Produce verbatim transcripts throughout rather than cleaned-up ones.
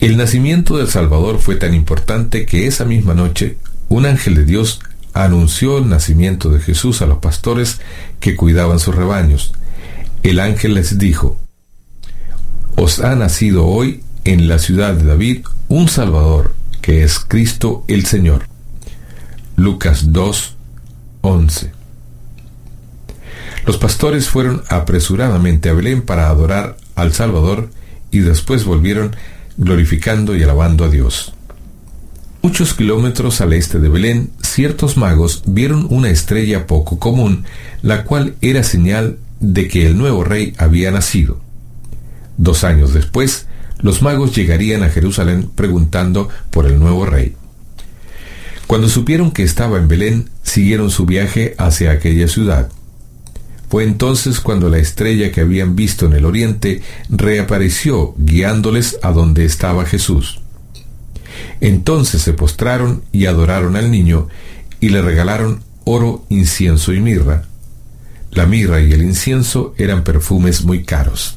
El nacimiento del Salvador fue tan importante que esa misma noche un ángel de Dios anunció el nacimiento de Jesús a los pastores que cuidaban sus rebaños. El ángel les dijo: os ha nacido hoy en la ciudad de David un Salvador, que es Cristo el Señor. Lucas dos, once. Los pastores fueron apresuradamente a Belén para adorar al Salvador y después volvieron glorificando y alabando a Dios. Muchos kilómetros al este de Belén, ciertos magos vieron una estrella poco común, la cual era señal de que el nuevo rey había nacido. Dos años después, los magos llegarían a Jerusalén preguntando por el nuevo rey. Cuando supieron que estaba en Belén, siguieron su viaje hacia aquella ciudad. Fue entonces cuando la estrella que habían visto en el oriente reapareció, guiándoles a donde estaba Jesús. Entonces se postraron y adoraron al niño, y le regalaron oro, incienso y mirra. La mirra y el incienso eran perfumes muy caros.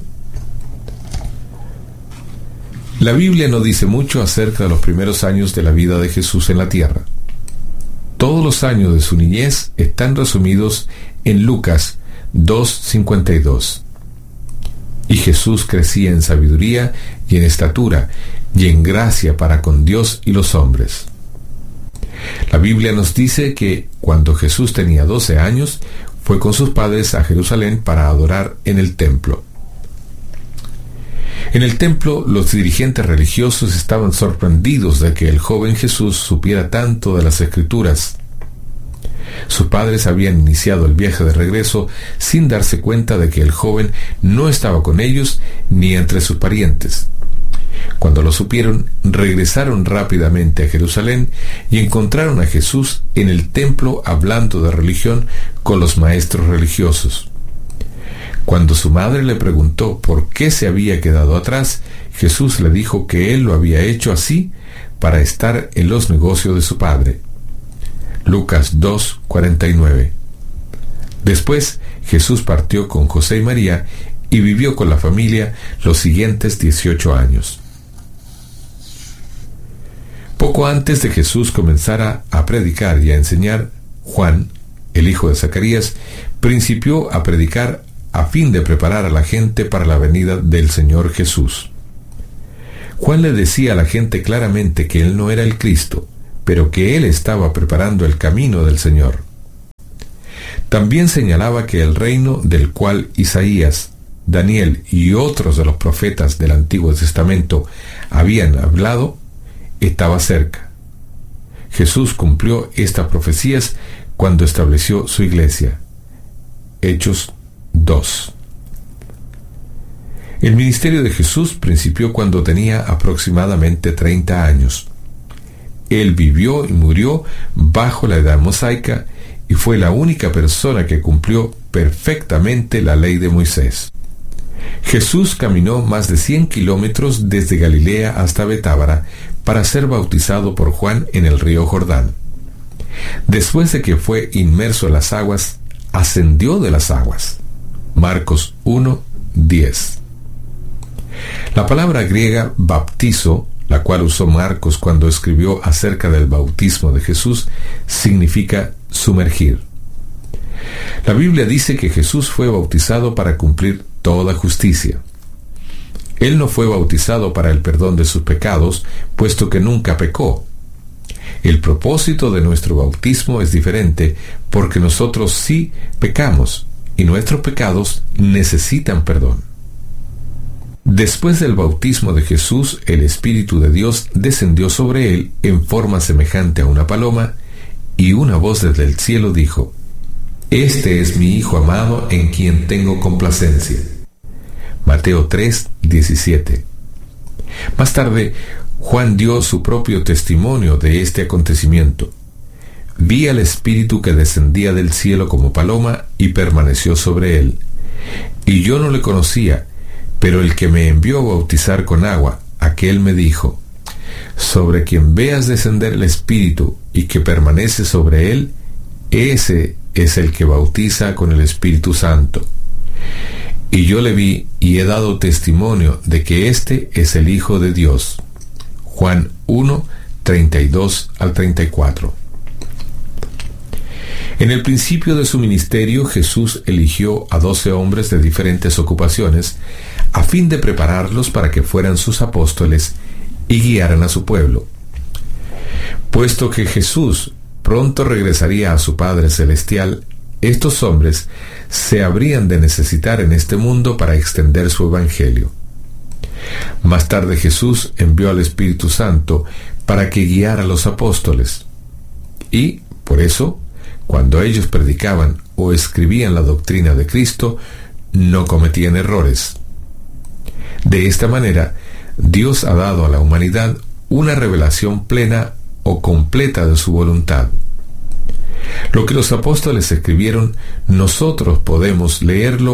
La Biblia no dice mucho acerca de los primeros años de la vida de Jesús en la tierra. Todos los años de su niñez están resumidos en Lucas dos, cincuenta y dos. Y Jesús crecía en sabiduría y en estatura y en gracia para con Dios y los hombres. La Biblia nos dice que cuando Jesús tenía doce años, fue con sus padres a Jerusalén para adorar en el templo. En el templo, los dirigentes religiosos estaban sorprendidos de que el joven Jesús supiera tanto de las Escrituras. Sus padres habían iniciado el viaje de regreso sin darse cuenta de que el joven no estaba con ellos ni entre sus parientes. Cuando lo supieron, regresaron rápidamente a Jerusalén y encontraron a Jesús en el templo hablando de religión con los maestros religiosos. Cuando su madre le preguntó por qué se había quedado atrás, Jesús le dijo que él lo había hecho así para estar en los negocios de su padre. Lucas dos, cuarenta y nueve. Después, Jesús partió con José y María y vivió con la familia los siguientes dieciocho años. Poco antes de Jesús comenzara a predicar y a enseñar, Juan, el hijo de Zacarías, principió a predicar a fin de preparar a la gente para la venida del Señor Jesús. Juan le decía a la gente claramente que él no era el Cristo, pero que él estaba preparando el camino del Señor. También señalaba que el reino del cual Isaías, Daniel y otros de los profetas del Antiguo Testamento habían hablado, estaba cerca. Jesús cumplió estas profecías cuando estableció su iglesia. Hechos dos. El ministerio de Jesús principió cuando tenía aproximadamente treinta años. Él vivió y murió bajo la edad mosaica y fue la única persona que cumplió perfectamente la ley de Moisés. Jesús caminó más de cien kilómetros desde Galilea hasta Betábara para ser bautizado por Juan en el río Jordán. Después de que fue inmerso en las aguas, ascendió de las aguas. Marcos uno, diez. La palabra griega baptizo, la cual usó Marcos cuando escribió acerca del bautismo de Jesús, significa sumergir. La Biblia dice que Jesús fue bautizado para cumplir toda justicia. Él no fue bautizado para el perdón de sus pecados, puesto que nunca pecó. El propósito de nuestro bautismo es diferente, porque nosotros sí pecamos, y nuestros pecados necesitan perdón. Después del bautismo de Jesús, el Espíritu de Dios descendió sobre él en forma semejante a una paloma, y una voz desde el cielo dijo: Este es mi Hijo amado en quien tengo complacencia. Mateo tres, diecisiete. Más tarde, Juan dio su propio testimonio de este acontecimiento. Vi al Espíritu que descendía del cielo como paloma y permaneció sobre él. Y yo no le conocía, pero el que me envió a bautizar con agua, aquel me dijo: Sobre quien veas descender el Espíritu y que permanece sobre él, ese es el que bautiza con el Espíritu Santo. Y yo le vi y he dado testimonio de que éste es el Hijo de Dios. Juan uno, treinta y dos al treinta y cuatro. En el principio de su ministerio, Jesús eligió a doce hombres de diferentes ocupaciones a fin de prepararlos para que fueran sus apóstoles y guiaran a su pueblo. Puesto que Jesús pronto regresaría a su Padre Celestial, estos hombres se habrían de necesitar en este mundo para extender su evangelio. Más tarde Jesús envió al Espíritu Santo para que guiara a los apóstoles. Y, por eso, cuando ellos predicaban o escribían la doctrina de Cristo, no cometían errores. De esta manera, Dios ha dado a la humanidad una revelación plena o completa de su voluntad. Lo que los apóstoles escribieron, nosotros podemos leerlo